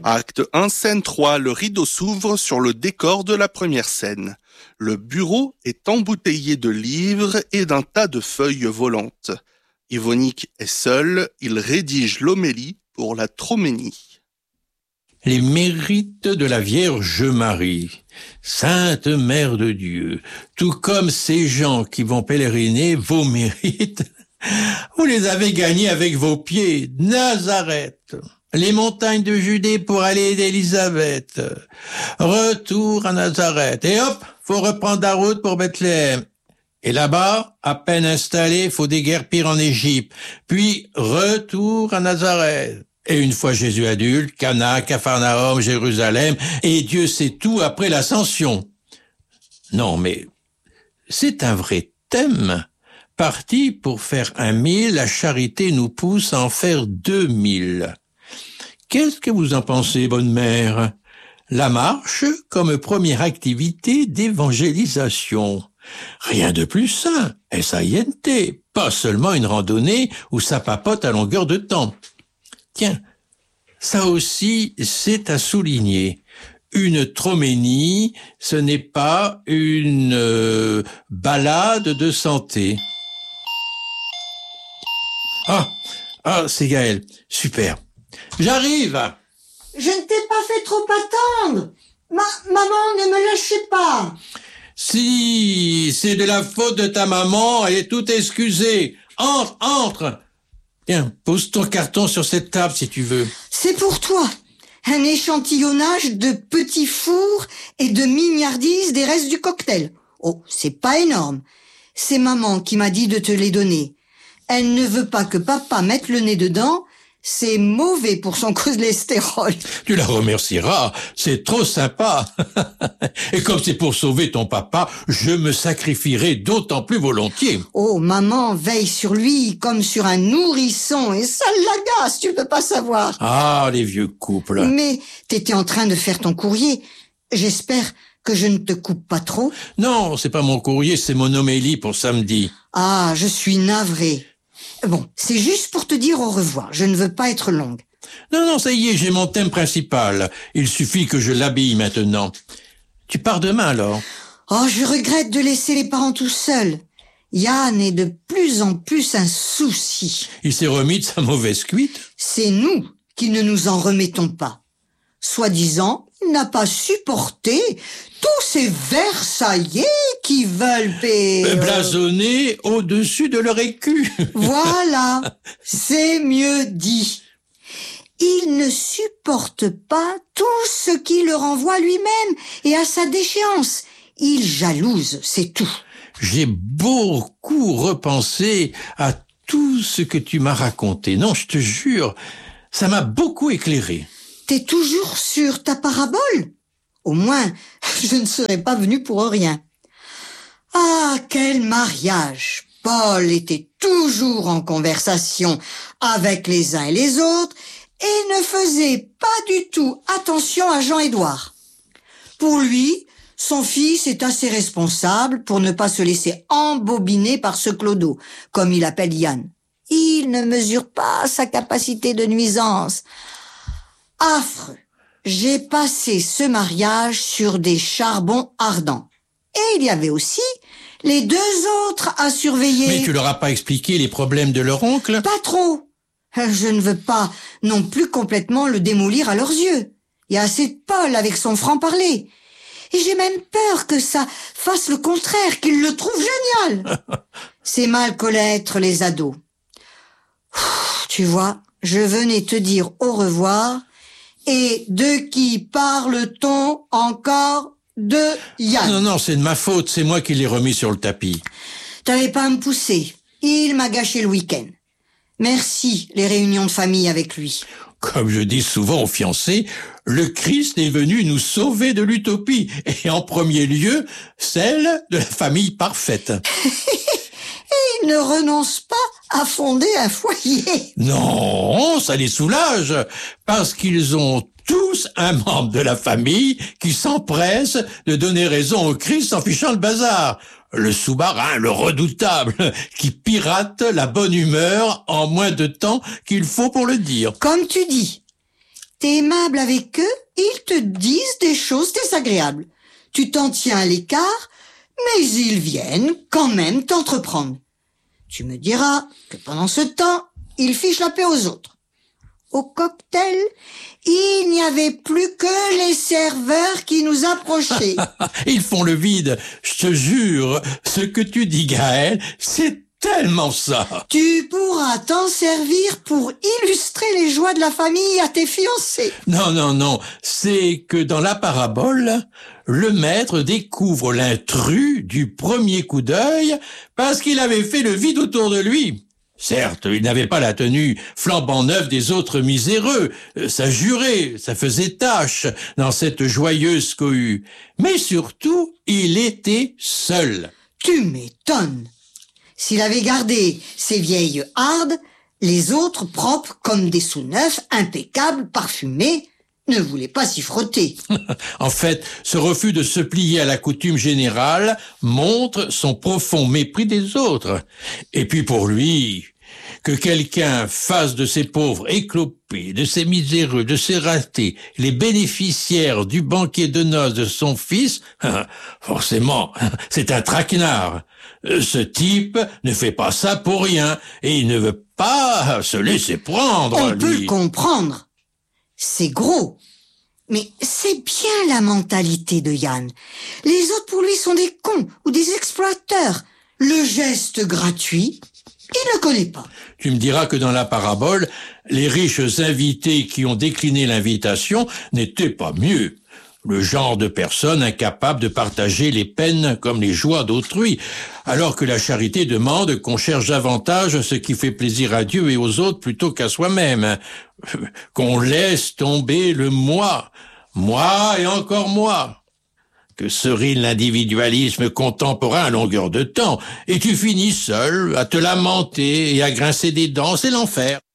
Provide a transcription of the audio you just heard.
Acte 1, scène 3, le rideau s'ouvre sur le décor de la première scène. Le bureau est embouteillé de livres et d'un tas de feuilles volantes. Yvonique est seul, il rédige l'homélie pour la Troménie. Les mérites de la Vierge Marie, Sainte Mère de Dieu, tout comme ces gens qui vont pèleriner, vos mérites, vous les avez gagnés avec vos pieds. Nazareth, les montagnes de Judée pour aller d'Élisabeth, retour à Nazareth, et hop, faut reprendre la route pour Bethléem. Et là-bas, à peine installé, faut déguerpir en Égypte, puis retour à Nazareth. Et une fois Jésus adulte, Cana, Capharnaüm, Jérusalem, et Dieu sait tout après l'ascension. Non, mais c'est un vrai thème. Parti pour faire 1000, la charité nous pousse à en faire 2000. Qu'est-ce que vous en pensez, bonne mère? La marche comme première activité d'évangélisation. Rien de plus sain, S-A-I-N-T, pas seulement une randonnée où ça papote à longueur de temps. Tiens, ça aussi, c'est à souligner. Une troménie, ce n'est pas une balade de santé. C'est Gaël. Super. J'arrive. Je ne t'ai pas fait trop attendre. Maman, ne me lâchez pas. Si, c'est de la faute de ta maman, elle est toute excusée. Entre. Tiens, pose ton carton sur cette table si tu veux. C'est pour toi. Un échantillonnage de petits fours et de mignardises des restes du cocktail. Oh, c'est pas énorme. C'est maman qui m'a dit de te les donner. Elle ne veut pas que papa mette le nez dedans. C'est mauvais pour son cholestérol. Tu la remercieras, c'est trop sympa. Et comme c'est pour sauver ton papa, je me sacrifierai d'autant plus volontiers. Oh, maman veille sur lui comme sur un nourrisson et ça l'agace, tu ne peux pas savoir. Ah, les vieux couples. Mais t'étais en train de faire ton courrier. J'espère que je ne te coupe pas trop. Non, c'est pas mon courrier, c'est mon homélie pour samedi. Ah, je suis navrée. Bon, c'est juste pour te dire au revoir. Je ne veux pas être longue. Non, ça y est, j'ai mon thème principal. Il suffit que je l'habille maintenant. Tu pars demain alors? Oh, je regrette de laisser les parents tout seuls. Yann est de plus en plus un souci. Il s'est remis de sa mauvaise cuite? C'est nous qui ne nous en remettons pas. Soi-disant, il n'a pas supporté tous ces Versaillais qui veulent blasonner au-dessus de leur écu. Voilà, c'est mieux dit. Il ne supporte pas tout ce qui le renvoie lui-même et à sa déchéance. Il jalouse, c'est tout. J'ai beaucoup repensé à tout ce que tu m'as raconté. Non, je te jure, ça m'a beaucoup éclairé. T'es toujours sur ta parabole? Au moins, je ne serais pas venue pour rien. Ah, quel mariage! Paul était toujours en conversation avec les uns et les autres et ne faisait pas du tout attention à Jean-Édouard. Pour lui, son fils est assez responsable pour ne pas se laisser embobiner par ce clodo, comme il appelle Yann. Il ne mesure pas sa capacité de nuisance. Affreux. J'ai passé ce mariage sur des charbons ardents. Et il y avait aussi les 2 autres à surveiller. Mais tu leur as pas expliqué les problèmes de leur oncle? Pas trop. Je ne veux pas non plus complètement le démolir à leurs yeux. Il y a assez de Paul avec son franc-parler. Et j'ai même peur que ça fasse le contraire, qu'il le trouve génial. C'est mal connaître les ados. Tu vois, je venais te dire au revoir. Et de qui parle-t-on encore? De Yann. Non, c'est de ma faute, c'est moi qui l'ai remis sur le tapis. T'avais pas à me pousser. Il m'a gâché le week-end. Merci, les réunions de famille avec lui. Comme je dis souvent aux fiancés, le Christ est venu nous sauver de l'utopie, et en premier lieu, celle de la famille parfaite. Et il ne renonce pas à fonder un foyer. Non, ça les soulage, parce qu'ils ont tous un membre de la famille qui s'empresse de donner raison au Christ en fichant le bazar. Le sous-marin, le redoutable, qui pirate la bonne humeur en moins de temps qu'il faut pour le dire. Comme tu dis. T'es aimable avec eux, ils te disent des choses désagréables. Tu t'en tiens à l'écart, mais ils viennent quand même t'entreprendre. Tu me diras que pendant ce temps, ils fichent la paix aux autres. Au cocktail, il n'y avait plus que les serveurs qui nous approchaient. Ils font le vide, je te jure. Ce que tu dis, Gaël, c'est tellement ça. Tu pourras t'en servir pour illustrer les joies de la famille à tes fiancés. Non, c'est que dans la parabole, le maître découvre l'intrus du premier coup d'œil parce qu'il avait fait le vide autour de lui. Certes, il n'avait pas la tenue flambant neuve des autres miséreux, ça jurait, ça faisait tache dans cette joyeuse cohue. Mais surtout, il était seul. Tu m'étonnes. S'il avait gardé ses vieilles hardes, les autres propres comme des sous neufs, impeccables, parfumés, ne voulaient pas s'y frotter. En fait, ce refus de se plier à la coutume générale montre son profond mépris des autres. Et puis pour lui, que quelqu'un fasse de ces pauvres éclopés, de ces miséreux, de ces ratés, les bénéficiaires du banquet de noces de son fils, forcément, c'est un traquenard. Ce type ne fait pas ça pour rien, et il ne veut pas se laisser prendre. On peut le comprendre. C'est gros. Mais c'est bien la mentalité de Yann. Les autres pour lui sont des cons ou des exploiteurs. Le geste gratuit, il ne connaît pas. Tu me diras que dans la parabole, les riches invités qui ont décliné l'invitation n'étaient pas mieux. Le genre de personnes incapables de partager les peines comme les joies d'autrui, alors que la charité demande qu'on cherche davantage ce qui fait plaisir à Dieu et aux autres plutôt qu'à soi-même. Qu'on laisse tomber le moi et encore moi. Que serait l'individualisme contemporain à longueur de temps, et tu finis seul à te lamenter et à grincer des dents, c'est l'enfer.